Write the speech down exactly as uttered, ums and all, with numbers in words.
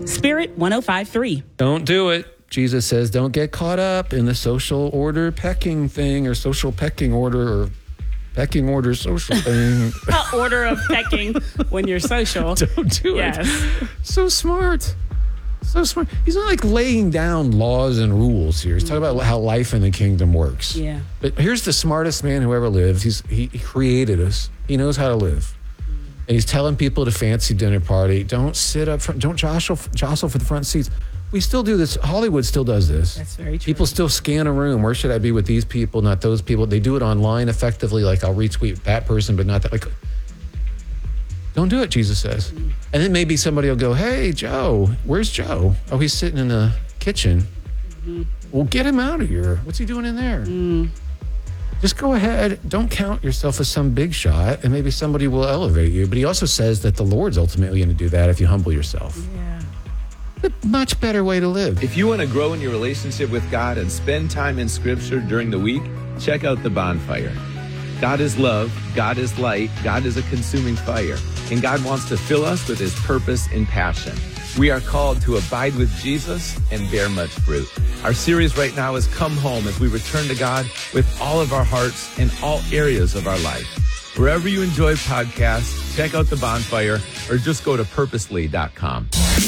Spirit one oh five point three. Don't do it. Jesus says, don't get caught up in the social order pecking thing or social pecking order or pecking order social thing. Order of pecking when you're social. Don't do yes. it. So smart. So smart. He's not like laying down laws and rules here. He's talking about how life in the kingdom works. Yeah. But here's the smartest man who ever lived. He's, he, he created us. He knows how to live. And he's telling people at a fancy dinner party, don't sit up front, don't jostle, jostle for the front seats. We still do this. Hollywood still does this. That's very true. People still scan a room. Where should I be with these people, not those people? They do it online effectively, like I'll retweet that person, but not that. Like, don't do it, Jesus says. Mm. And then maybe somebody will go, hey, Joe, where's Joe? Oh, he's sitting in the kitchen. Mm-hmm. Well, get him out of here. What's he doing in there? Mm. Just go ahead. Don't count yourself as some big shot, and maybe somebody will elevate you. But he also says that the Lord's ultimately going to do that if you humble yourself. Yeah. A much better way to live. If you want to grow in your relationship with God and spend time in Scripture during the week, check out The Bonfire. God is love, God is light, God is a consuming fire, and God wants to fill us with his purpose and passion. We are called to abide with Jesus and bear much fruit. Our series right now is Come Home as we return to God with all of our hearts in all areas of our life. Wherever you enjoy podcasts, check out The Bonfire or just go to purposely dot com.